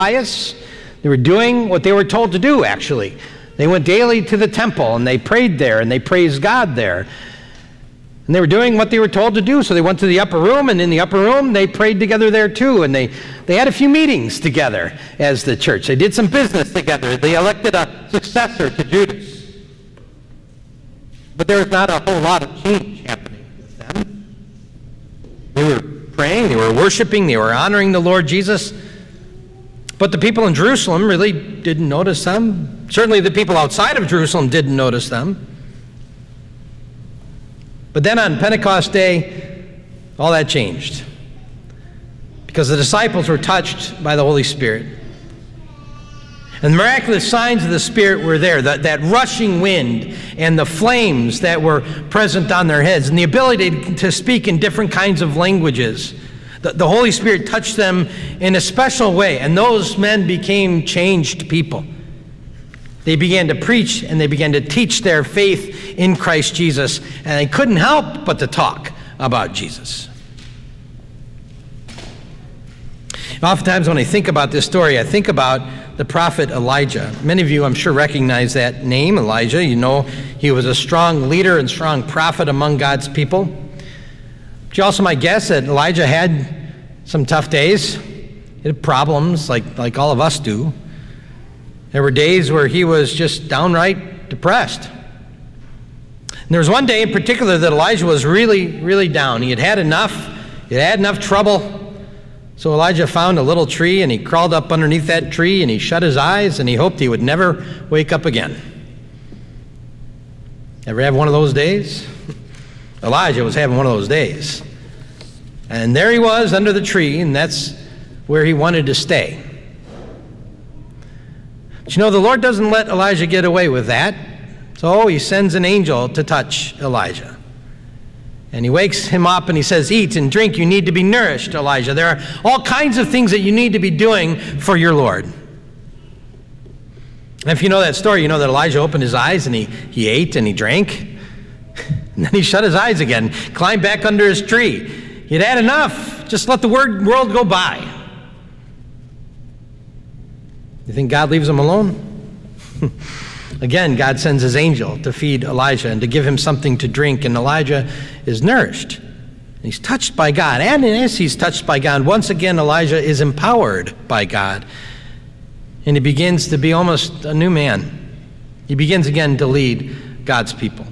pious. They were doing what they were told to do, actually. They went daily to the temple, and they prayed there, and they praised God there. And they were doing what they were told to do, so they went to the upper room, and in the upper room, they prayed together there too, and they had a few meetings together as the church. They did some business together. They elected a successor to Judas. But there was not a whole lot of change happening with them. They were praying, they were worshiping, they were honoring the Lord Jesus. But the people in Jerusalem really didn't notice them. Certainly the people outside of Jerusalem didn't notice them. But then on Pentecost Day, all that changed. Because the disciples were touched by the Holy Spirit. And the miraculous signs of the Spirit were there, that rushing wind and the flames that were present on their heads, and the ability to speak in different kinds of languages. The Holy Spirit touched them in a special way, and those men became changed people. They began to preach and they began to teach their faith in Christ Jesus, and they couldn't help but to talk about Jesus. Oftentimes when I think about this story, I think about the prophet Elijah. Many of you, I'm sure, recognize that name, Elijah. You know he was a strong leader and strong prophet among God's people. But you also might guess that Elijah had some tough days. He had problems like all of us do. There were days where he was just downright depressed. And there was one day in particular that Elijah was really, really down. He had had enough. He had had enough trouble. So Elijah found a little tree, and he crawled up underneath that tree, and he shut his eyes, and he hoped he would never wake up again. Ever have one of those days? Elijah was having one of those days. And there he was under the tree, and that's where he wanted to stay. But you know, the Lord doesn't let Elijah get away with that. So he sends an angel to touch Elijah. And he wakes him up and he says, "Eat and drink, you need to be nourished, Elijah. There are all kinds of things that you need to be doing for your Lord." And if you know that story, you know that Elijah opened his eyes and he ate and he drank. And then he shut his eyes again, climbed back under his tree. He'd had enough. Just let the world go by. You think God leaves him alone? Again, God sends his angel to feed Elijah and to give him something to drink, and Elijah is nourished. He's touched by God, and as he's touched by God, once again Elijah is empowered by God, and he begins to be almost a new man. He begins again to lead God's people.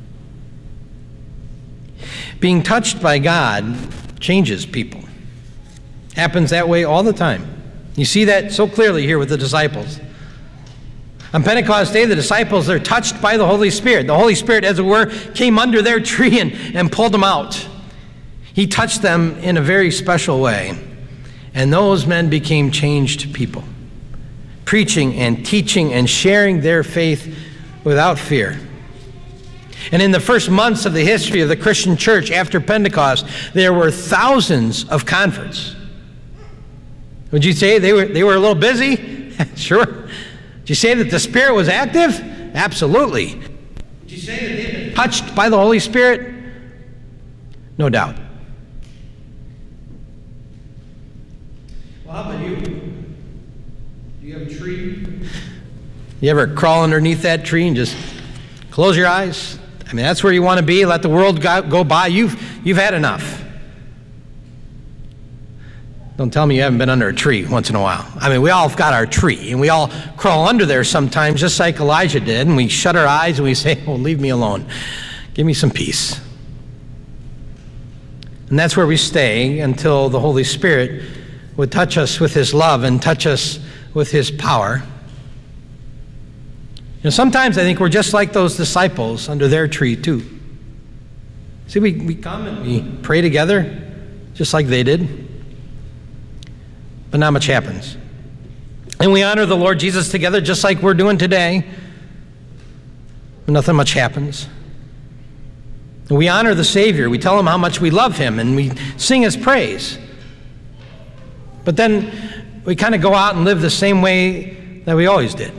Being touched by God changes people. Happens that way all the time. You see that so clearly here with the disciples. On Pentecost Day, the disciples, they're touched by the Holy Spirit. The Holy Spirit, as it were, came under their tree and pulled them out. He touched them in a very special way. And those men became changed people, preaching and teaching and sharing their faith without fear. And in the first months of the history of the Christian church after Pentecost, there were thousands of converts. Would you say they were a little busy? Sure. Did you say that the Spirit was active? Absolutely. Did you say that they've been touched by the Holy Spirit? No doubt. Well, how about you? Do you have a tree? You ever crawl underneath that tree and just close your eyes? I mean, that's where you want to be. Let the world go by. You've had enough. Don't tell me you haven't been under a tree once in a while. I mean, we all have got our tree, and we all crawl under there sometimes, just like Elijah did, and we shut our eyes and we say, "Oh, leave me alone. Give me some peace." And that's where we stay until the Holy Spirit would touch us with his love and touch us with his power. You know, sometimes I think we're just like those disciples under their tree too. See, we come and we pray together, just like they did. But not much happens. And we honor the Lord Jesus together just like we're doing today. But nothing much happens. And we honor the Savior. We tell him how much we love him, and we sing his praise. But then we kind of go out and live the same way that we always did.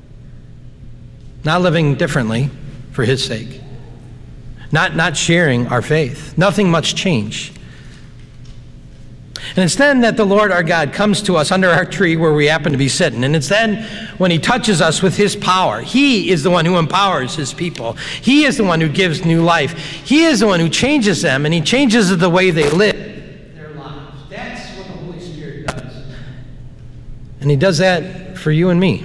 Not living differently for his sake. Not sharing our faith. Nothing much changed. And it's then that the Lord our God comes to us under our tree where we happen to be sitting. And it's then when he touches us with his power. He is the one who empowers his people. He is the one who gives new life. He is the one who changes them, and he changes the way they live their lives. That's what the Holy Spirit does. And he does that for you and me.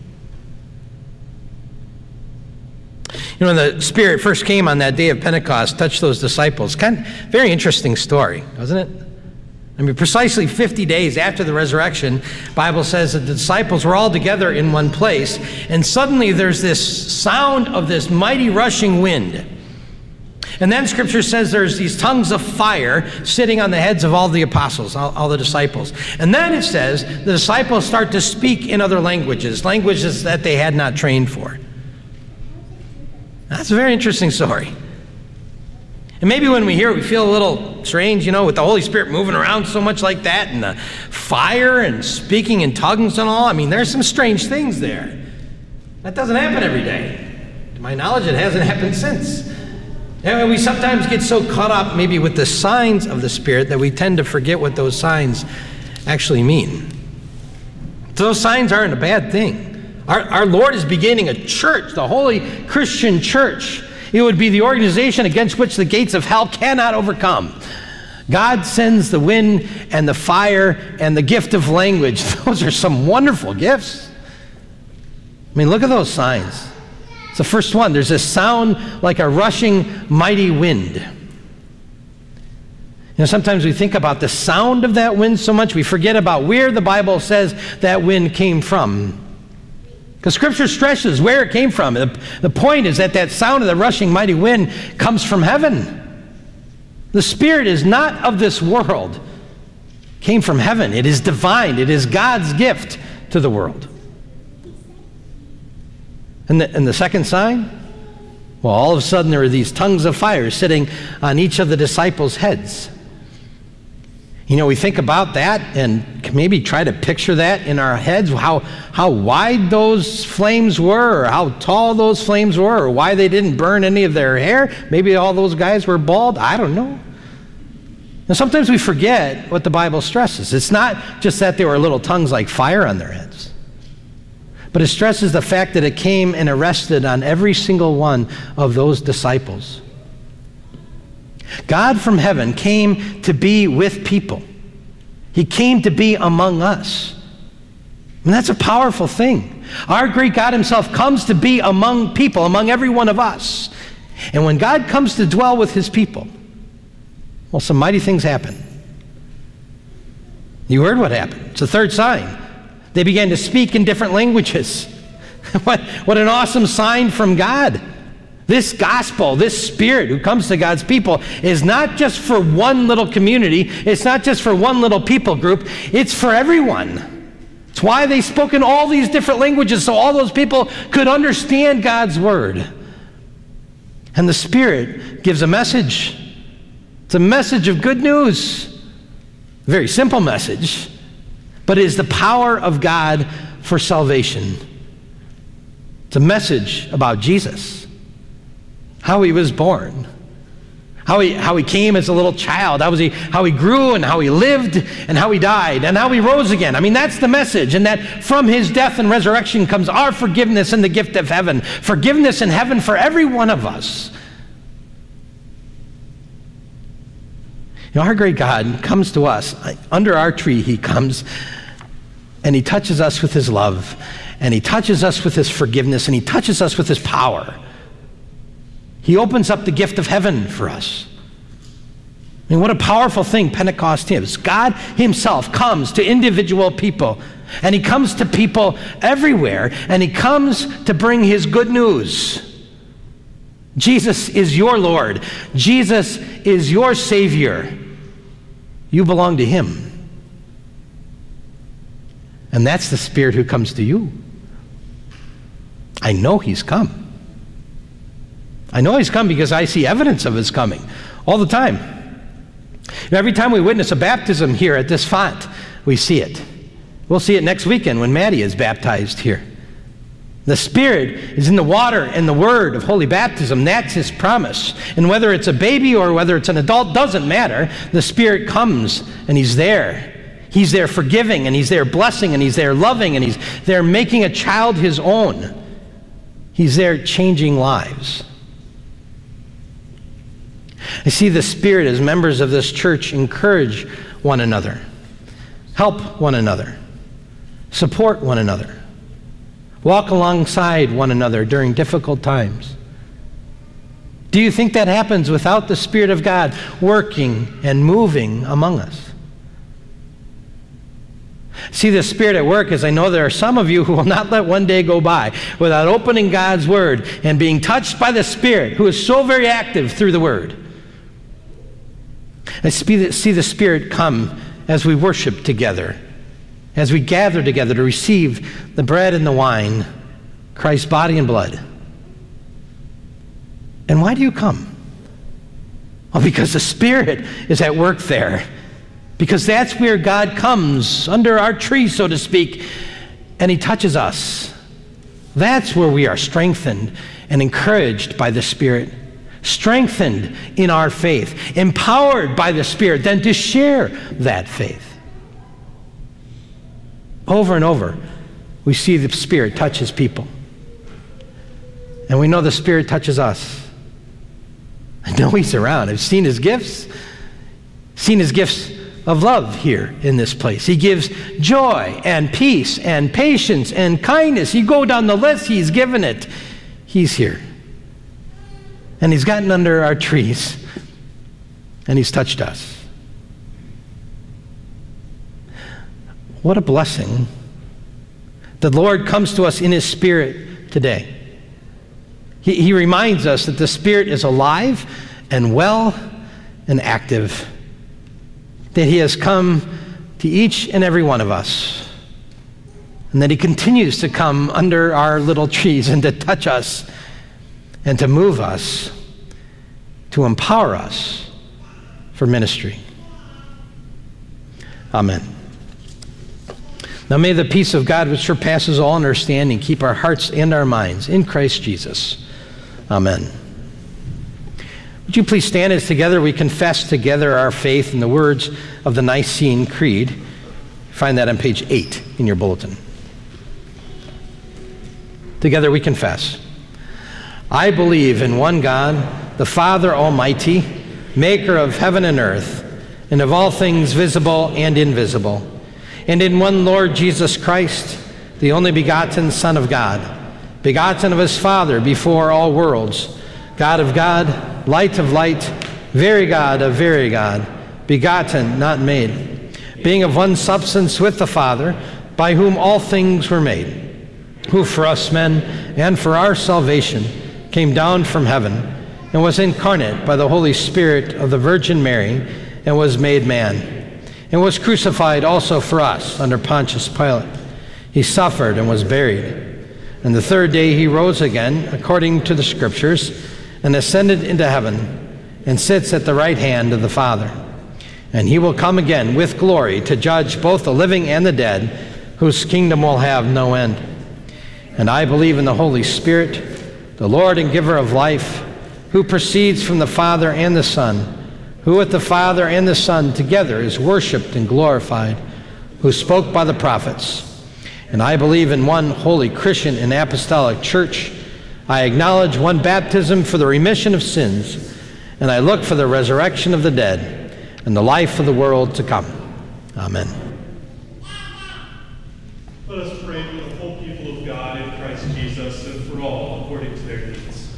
You know, when the Spirit first came on that day of Pentecost, touched those disciples, very interesting story, wasn't it? I mean, precisely 50 days after the resurrection, the Bible says that the disciples were all together in one place, and suddenly there's this sound of this mighty rushing wind. And then Scripture says there's these tongues of fire sitting on the heads of all the apostles, all the disciples. And then it says the disciples start to speak in other languages that they had not trained for. That's a very interesting story. And maybe when we hear it, we feel a little strange, with the Holy Spirit moving around so much like that, and the fire and speaking in tongues and all. I mean, there's some strange things there. That doesn't happen every day. To my knowledge, it hasn't happened since. And we sometimes get so caught up maybe with the signs of the Spirit that we tend to forget what those signs actually mean. Those signs aren't a bad thing. Our Lord is beginning a church, the holy Christian church. It would be the organization against which the gates of hell cannot overcome. God sends the wind and the fire and the gift of language. Those are some wonderful gifts. I mean, look at those signs. It's the first one. There's a sound like a rushing mighty wind. Sometimes we think about the sound of that wind so much we forget about where the Bible says that wind came from. Because Scripture stresses where it came from. The point is that sound of the rushing mighty wind comes from heaven. The Spirit is not of this world. It came from heaven. It is divine. It is God's gift to the world. And the second sign? Well, all of a sudden there are these tongues of fire sitting on each of the disciples' heads. We think about that and maybe try to picture that in our heads, how wide those flames were, or how tall those flames were, or why they didn't burn any of their hair. Maybe all those guys were bald. I don't know. And sometimes we forget what the Bible stresses. It's not just that there were little tongues like fire on their heads, but it stresses the fact that it came and rested on every single one of those disciples. God from heaven came to be with people. He came to be among us. And that's a powerful thing. Our great God himself comes to be among people, among every one of us. And when God comes to dwell with his people, well, some mighty things happen. You heard what happened. It's the third sign. They began to speak in different languages. What an awesome sign from God. This gospel, this Spirit who comes to God's people is not just for one little community. It's not just for one little people group. It's for everyone. It's why they spoke in all these different languages, so all those people could understand God's word. And the Spirit gives a message. It's a message of good news. A very simple message, but it is the power of God for salvation. It's a message about Jesus. How he was born, how he came as a little child, how he grew and how he lived and how he died and how he rose again. I mean, that's the message, and that from his death and resurrection comes our forgiveness and the gift of heaven. Forgiveness in heaven for every one of us. Our great God comes to us. Under our tree he comes, and he touches us with his love, and he touches us with his forgiveness, and he touches us with his power. He opens up the gift of heaven for us. I mean, what a powerful thing Pentecost is. God himself comes to individual people, and he comes to people everywhere, and he comes to bring his good news. Jesus is your Lord. Jesus is your Savior. You belong to him. And that's the Spirit who comes to you. I know he's come. I know he's come because I see evidence of his coming all the time. Every time we witness a baptism here at this font, we see it. We'll see it next weekend when Maddie is baptized here. The Spirit is in the water and the word of holy baptism. That's his promise. And whether it's a baby or whether it's an adult, doesn't matter. The Spirit comes and he's there. He's there forgiving, and he's there blessing, and he's there loving, and he's there making a child his own. He's there changing lives. I see the Spirit as members of this church encourage one another, help one another, support one another, walk alongside one another during difficult times. Do you think that happens without the Spirit of God working and moving among us? See the Spirit at work, as I know there are some of you who will not let one day go by without opening God's Word and being touched by the Spirit, who is so very active through the Word. I see the Spirit come as we worship together, as we gather together to receive the bread and the wine, Christ's body and blood. And why do you come? Well, because the Spirit is at work there. Because that's where God comes, under our tree, so to speak, and he touches us. That's where we are strengthened and encouraged by the Spirit, strengthened in our faith, empowered by the Spirit, then to share that faith. Over and over, we see the Spirit touch his people. And we know the Spirit touches us. I know he's around. I've seen his gifts, of love here in this place. He gives joy and peace and patience and kindness. You go down the list, he's given it. He's here. And he's gotten under our trees, and he's touched us. What a blessing. The Lord comes to us in his Spirit today. He reminds us that the Spirit is alive and well and active, that he has come to each and every one of us, and that he continues to come under our little trees and to touch us and to move us, to empower us for ministry. Amen. Now may the peace of God, which surpasses all understanding, keep our hearts and our minds in Christ Jesus. Amen. Would you please stand as together we confess together our faith in the words of the Nicene Creed? Find that on page 8 in your bulletin. Together we confess. I believe in one God, the Father Almighty, maker of heaven and earth, and of all things visible and invisible, and in one Lord Jesus Christ, the only begotten Son of God, begotten of his Father before all worlds, God of God, light of light, very God of very God, begotten, not made, being of one substance with the Father, by whom all things were made, who for us men and for our salvation came down from heaven and was incarnate by the Holy Spirit of the Virgin Mary and was made man, and was crucified also for us under Pontius Pilate. He suffered and was buried. And the third day he rose again, according to the Scriptures, and ascended into heaven, and sits at the right hand of the Father. And he will come again with glory to judge both the living and the dead, whose kingdom will have no end. And I believe in the Holy Spirit, the Lord and giver of life, who proceeds from the Father and the Son, who with the Father and the Son together is worshipped and glorified, who spoke by the prophets. And I believe in one holy Christian and apostolic church. I acknowledge one baptism for the remission of sins, and I look for the resurrection of the dead and the life of the world to come. Amen. Let us pray for the whole people of God in Christ Jesus and for all according to their needs.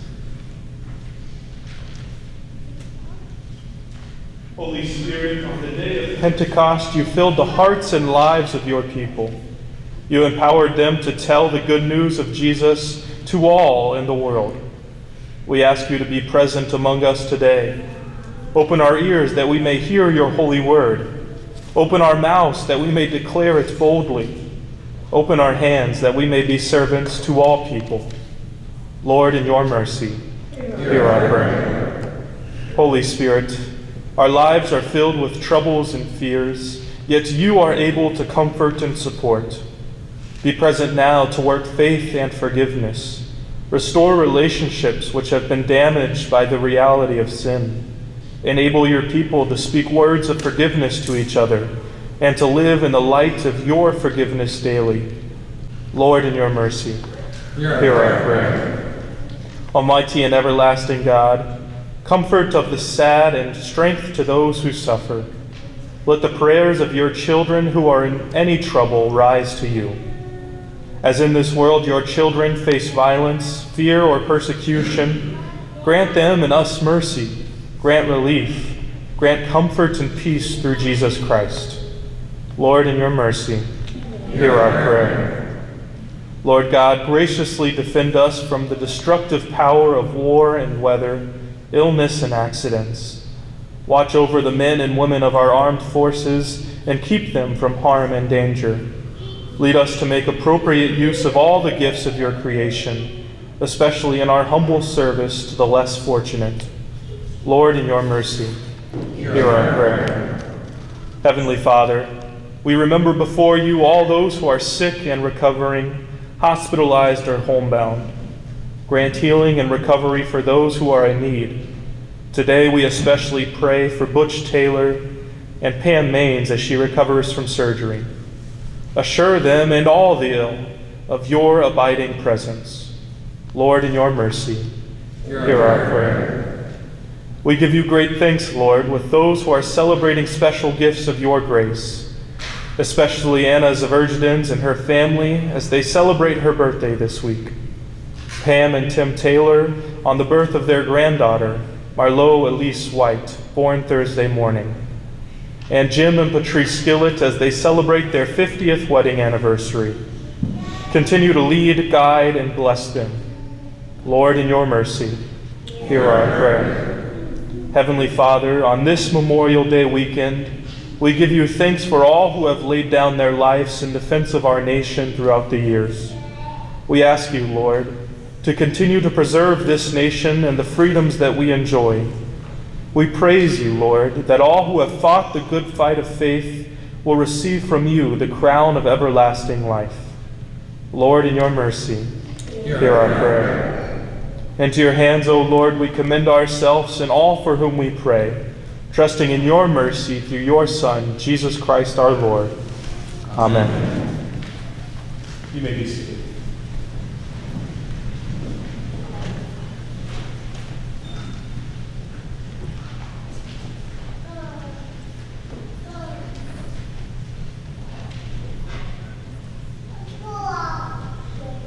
Holy Spirit, on the day of Pentecost, you filled the hearts and lives of your people. You empowered them to tell the good news of Jesus to all in the world. We ask you to be present among us today. Open our ears that we may hear your holy word. Open our mouths that we may declare it boldly. Open our hands that we may be servants to all people. Lord, in your mercy, hear our prayer. Holy Spirit, our lives are filled with troubles and fears, yet you are able to comfort and support. Be present now to work faith and forgiveness. Restore relationships which have been damaged by the reality of sin. Enable your people to speak words of forgiveness to each other and to live in the light of your forgiveness daily. Lord, in your mercy, hear our prayer. Almighty and everlasting God, comfort of the sad and strength to those who suffer, let the prayers of your children who are in any trouble rise to you. As in this world your children face violence, fear, or persecution, grant them and us mercy, grant relief, grant comfort and peace through Jesus Christ. Lord, in your mercy, hear our prayer. Lord God, graciously defend us from the destructive power of war and weather, illness and accidents. Watch over the men and women of our armed forces and keep them from harm and danger. Lead us to make appropriate use of all the gifts of your creation, especially in our humble service to the less fortunate. Lord, in your mercy, hear our prayer. Heavenly Father, we remember before you all those who are sick and recovering, hospitalized or homebound. Grant healing and recovery for those who are in need. Today we especially pray for Butch Taylor and Pam Maines as she recovers from surgery. Assure them and all the ill of your abiding presence. Lord, in your mercy, hear our prayer. We give you great thanks, Lord, with those who are celebrating special gifts of your grace, especially Anna Zverjdins and her family as they celebrate her birthday this week. Pam and Tim Taylor on the birth of their granddaughter, Marlo Elise White, born Thursday morning. And Jim and Patrice Skillett as they celebrate their 50th wedding anniversary. Continue to lead, guide, and bless them. Lord, in your mercy, hear our prayer. Heavenly Father, on this Memorial Day weekend, we give you thanks for all who have laid down their lives in defense of our nation throughout the years. We ask you, Lord, to continue to preserve this nation and the freedoms that we enjoy. We praise you, Lord, that all who have fought the good fight of faith will receive from you the crown of everlasting life. Lord, in your mercy, hear our prayer. Into your hands, O Lord, we commend ourselves and all for whom we pray, trusting in your mercy through your Son, Jesus Christ our Lord. Amen. You may be seated.